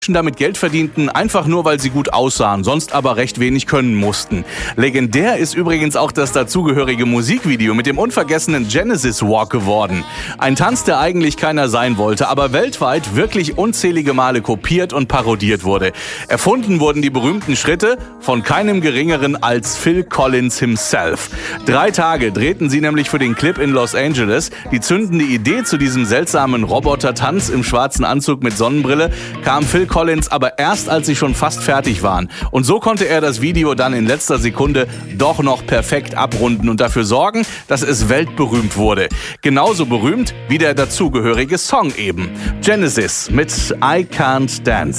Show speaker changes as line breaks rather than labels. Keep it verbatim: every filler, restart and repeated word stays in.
damit Geld verdienten, einfach nur, weil sie gut aussahen, sonst aber recht wenig können mussten. Legendär ist übrigens auch das dazugehörige Musikvideo mit dem unvergessenen Genesis Walk geworden. Ein Tanz, der eigentlich keiner sein wollte, aber weltweit wirklich unzählige Male kopiert und parodiert wurde. Erfunden wurden die berühmten Schritte von keinem Geringeren als Phil Collins himself. Drei Tage drehten sie nämlich für den Clip in Los Angeles. Die zündende Idee zu diesem seltsamen Robotertanz im schwarzen Anzug mit Sonnenbrille kam Phil Collins aber erst, als sie schon fast fertig waren. Und so konnte er das Video dann in letzter Sekunde doch noch perfekt abrunden und dafür sorgen, dass es weltberühmt wurde. Genauso berühmt wie der dazugehörige Song eben. Genesis mit I Can't Dance.